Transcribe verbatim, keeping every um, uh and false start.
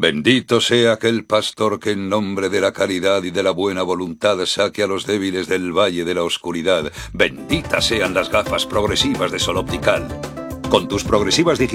Bendito sea aquel pastor que en nombre de la caridad y de la buena voluntad saque a los débiles del valle de la oscuridad. Benditas sean las gafas progresivas de Sol Optical. Con tus progresivas digitales